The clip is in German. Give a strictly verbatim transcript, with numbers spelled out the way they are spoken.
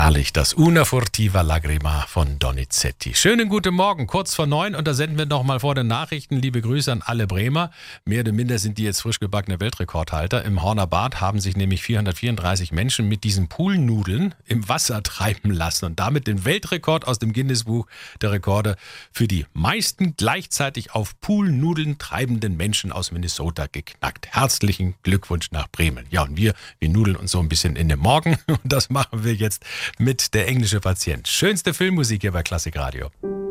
Herrlich, das Una furtiva lagrima von Donizetti. Schönen guten Morgen, kurz vor neun, und da senden wir noch mal vor den Nachrichten liebe Grüße an alle Bremer. Mehr oder minder sind die jetzt frisch gebackene Weltrekordhalter. Im Horner Bad haben sich nämlich vierhundertvierunddreißig Menschen mit diesen Poolnudeln im Wasser treiben lassen und damit den Weltrekord aus dem Guinness-Buch der Rekorde für die meisten gleichzeitig auf Poolnudeln treibenden Menschen aus Minnesota geknackt. Herzlichen Glückwunsch nach Bremen. Ja, und wir, wir nudeln uns so ein bisschen in den Morgen und das machen wir jetzt mit Der englische Patient. Schönste Filmmusik hier bei Klassik Radio.